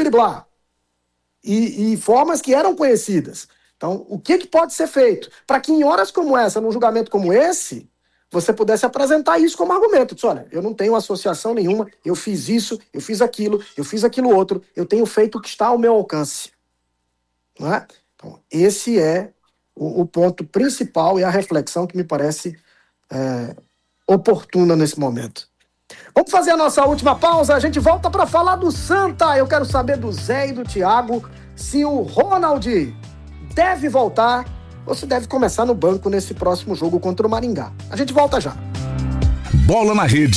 driblar. E formas que eram conhecidas. Então, o que pode ser feito? Para que em horas como essa, num julgamento como esse, você pudesse apresentar isso como argumento. Diz, olha, eu não tenho associação nenhuma, eu fiz isso, eu fiz aquilo outro, eu tenho feito o que está ao meu alcance. Não é? Então, esse é o ponto principal e a reflexão que me parece oportuna nesse momento. Vamos fazer a nossa última pausa, a gente volta para falar do Santa. Eu quero saber do Zé e do Thiago se o Ronald deve voltar ou se deve começar no banco nesse próximo jogo contra o Maringá. A gente volta já. Bola na Rede.